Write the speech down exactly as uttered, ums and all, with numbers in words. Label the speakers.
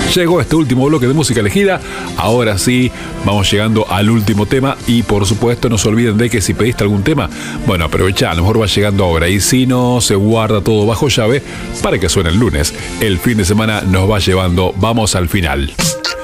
Speaker 1: Llegó este último bloque de música elegida. Ahora sí, vamos llegando al último tema. Y por supuesto, no se olviden de que si pediste algún tema, bueno, aprovechá, a lo mejor va llegando ahora. Y si no, se guarda todo bajo llave para que suene el lunes. El fin de semana nos va llevando. Vamos al final.